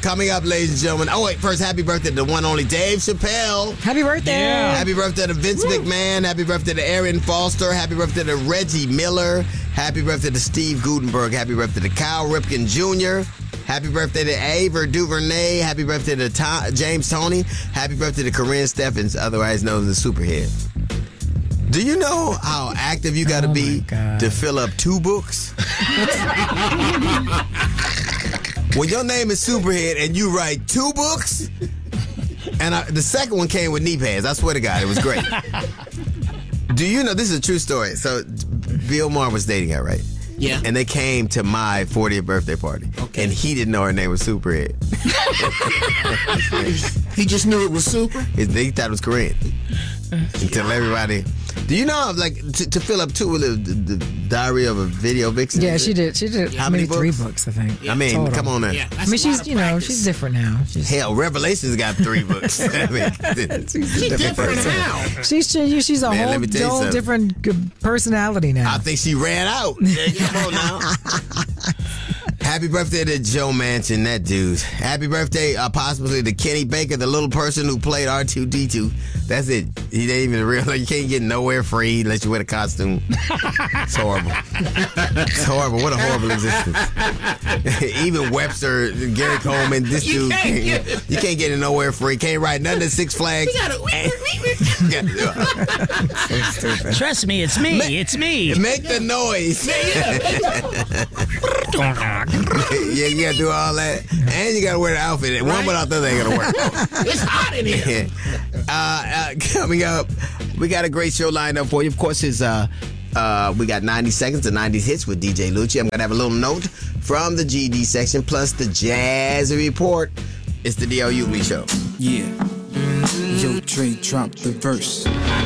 Coming up, ladies and gentlemen. Oh, wait. First, happy birthday to the one only Dave Chappelle. Happy birthday. Yeah. Happy birthday to Vince McMahon. Happy birthday to Aaron Foster. Happy birthday to Reggie Miller. Happy birthday to Steve Gutenberg. Happy birthday to Kyle Ripken Jr. Happy birthday to Ava DuVernay. Happy birthday to James Toney. Happy birthday to Corinne Steffens, otherwise known as the Superhead. Do you know how active you got to be to fill up 2 books? When your name is Superhead and you write 2 books, and the second one came with knee pads. I swear to God, it was great. Do you know, this is a true story. So Bill Maher was dating her, right? Yeah. And they came to my 40th birthday party. Okay. And he didn't know her name was Superhead. He just knew it was Super? They thought it was Corinne. Until everybody... Do you know, like, to fill up 2 with the Diary of a Video Vixen? Yeah, she did. How many 3 books? books, I think. I mean, total. come on now. Yeah, I mean, she's different now. Hell, Revelations got 3 books. I mean, She's different how? She's a Man, let whole, me tell you something. different personality now. I think she ran out. Come on now. Happy birthday to Joe Manchin, that dude. Happy birthday, possibly to Kenny Baker, the little person who played R2-D2. That's it. He ain't even real. You can't get nowhere free unless you wear the costume. It's horrible. It's horrible. What a horrible existence. Even Webster, Gary Coleman, this dude. You can't get it nowhere free. Can't ride nothing at Six Flags. Trust me, it's me. It's me. Make the noise. Yeah, you gotta do all that, and you gotta wear the outfit. One without the other ain't gonna work. It's hot in here. Coming up, we got a great show lined up for you. Of course, we got 90 seconds of 90s hits with DJ Lucci. I'm gonna have a little note from the GD section, plus the Jazzy Report. It's the D.L. Hughley Show. Yeah. Yo, Dre dropped the verse.